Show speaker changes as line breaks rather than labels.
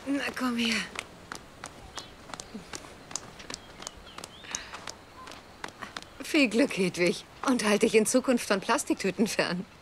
Na, komm her. Viel Glück, Hedwig. Und halt dich in Zukunft von Plastiktüten fern.